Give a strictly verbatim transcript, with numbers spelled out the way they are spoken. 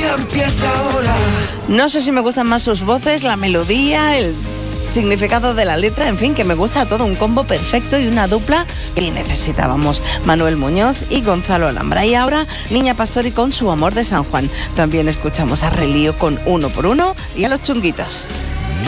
vida empieza ahora. No sé si me gustan más sus voces, la melodía, el significado de la letra, en fin, que me gusta todo, un combo perfecto y una dupla que necesitábamos. Manuel Muñoz y Gonzalo Alhambra. Y ahora Niña Pastori con Su amor de San Juan. También escuchamos a Relío con Uno por Uno y a Los Chunguitos.